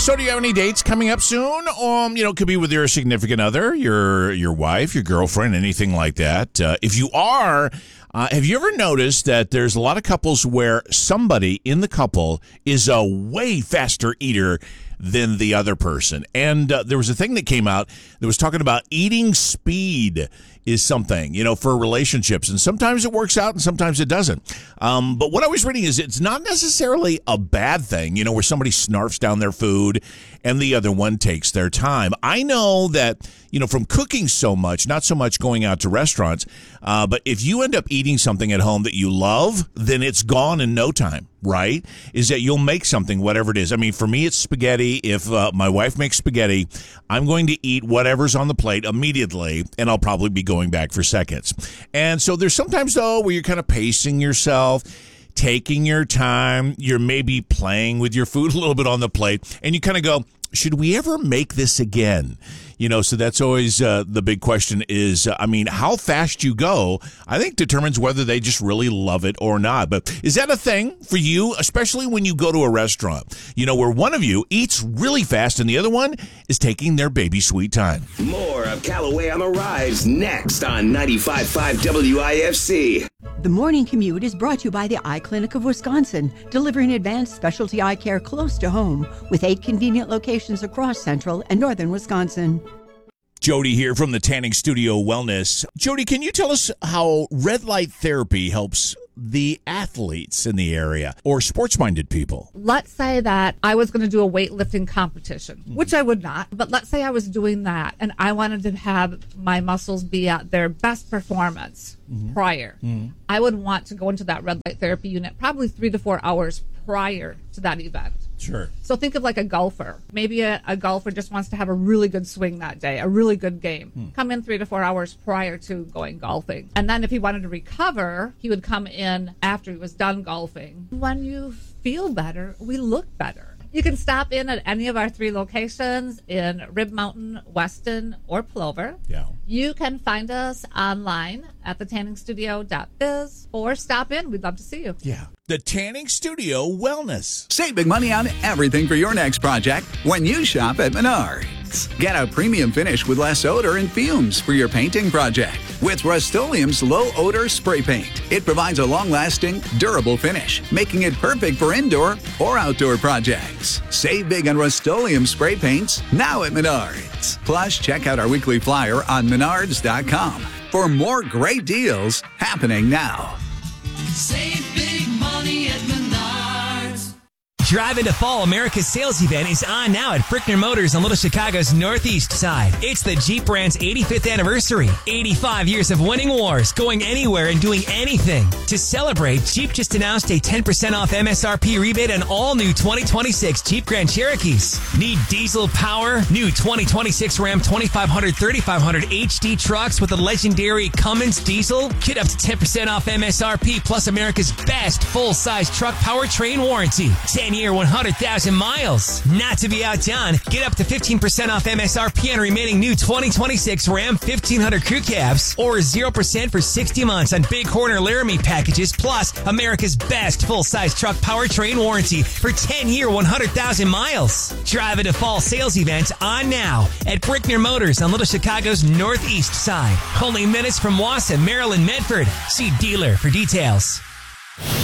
So do you have any dates coming up soon? It could be with your significant other, your wife, your girlfriend, anything like that. If you are, have you ever noticed that there's a lot of couples where somebody in the couple is a way faster eater than the other person? And there was a thing that came out that was talking about eating speed is something, for relationships. And sometimes it works out and sometimes it doesn't. But what I was reading is it's not necessarily a bad thing, where somebody snarfs down their food and the other one takes their time. I know that, from cooking so much, not so much going out to restaurants, but if you end up eating something at home that you love, then it's gone in no time, right? Is that you'll make something, whatever it is. I mean, for me, it's spaghetti. If my wife makes spaghetti, I'm going to eat whatever's on the plate immediately, and I'll probably be going back for seconds. And so there's sometimes, though, where you're kind of pacing yourself, taking your time, you're maybe playing with your food a little bit on the plate, and you kind of go, should we ever make this again? So that's always the big question is, how fast you go, I think determines whether they just really love it or not. But is that a thing for you, especially when you go to a restaurant, where one of you eats really fast and the other one is taking their baby sweet time? More of Callaway on the Rise next on 95.5 WIFC. The Morning Commute is brought to you by the Eye Clinic of Wisconsin, delivering advanced specialty eye care close to home with 8 convenient locations across central and northern Wisconsin. Jody here from the Tanning Studio Wellness. Jody, can you tell us how red light therapy helps the athletes in the area or sports-minded people? Let's say that I was going to do a weightlifting competition, which I would not, but let's say I was doing that and I wanted to have my muscles be at their best performance prior. I would want to go into that red light therapy unit probably 3 to 4 hours prior to that event. Sure. So think of like a golfer. Maybe a golfer just wants to have a really good swing that day, a really good game. Come in 3 to 4 hours prior to going golfing. And then if he wanted to recover, he would come in after he was done golfing. When you feel better, we look better. You can stop in at any of our 3 locations in Rib Mountain, Weston, or Plover. Yeah. You can find us online at thetanningstudio.biz or stop in. We'd love to see you. Yeah. The Tanning Studio Wellness. Save big money on everything for your next project when you shop at Menards. Get a premium finish with less odor and fumes for your painting project with Rust-Oleum's low-odor spray paint. It provides a long-lasting, durable finish, making it perfect for indoor or outdoor projects. Save big on Rust-Oleum spray paints now at Menards. Plus, check out our weekly flyer on Menards.com for more great deals happening now. Save big money at Menards. Drive into Fall America's sales event is on now at Frickner Motors on Little Chicago's northeast side. It's the Jeep brand's 85th anniversary. 85 years of winning wars, going anywhere and doing anything. To celebrate, Jeep just announced a 10% off MSRP rebate on all new 2026 Jeep Grand Cherokees. Need diesel power? New 2026 Ram 2500 3500 HD trucks with a legendary Cummins diesel? Get up to 10% off MSRP plus America's best full-size truck powertrain warranty. 10-year, 100,000 miles. Not to be outdone, get up to 15% off MSRP on remaining new 2026 Ram 1500 crew cabs or 0% for 60 months on Bighorn or Laramie packages plus America's best full-size truck powertrain warranty for 10-year, 100,000 miles. Drive into Fall sales event on now at Frickner Motors on Little Chicago's northeast side. Only minutes from Wausau, Maryland, Medford. See dealer for details.